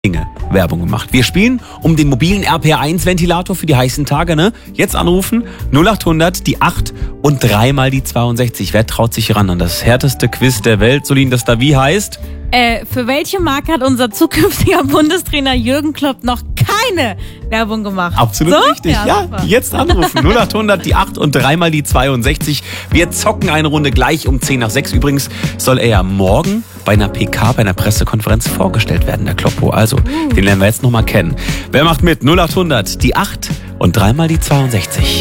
Dinge Werbung gemacht. Wir spielen um den mobilen RPR1-Ventilator für die heißen Tage, ne? Jetzt anrufen, 0800, die 8 und 3 mal die 62. Wer traut sich ran an das härteste Quiz der Welt? Solin, das da wie heißt? Für welche Marke hat unser zukünftiger Bundestrainer Jürgen Klopp noch keine Werbung gemacht? Absolut so? richtig. Ja, jetzt anrufen. 0800, die 8 und 3 mal die 62. Wir zocken eine Runde gleich um 10 nach 6. Übrigens soll er ja morgen bei einer PK, bei einer Pressekonferenz vorgestellt werden, der Kloppo. Also, den lernen wir jetzt nochmal kennen. Wer macht mit? 0800, die 8 und 3 mal die 62.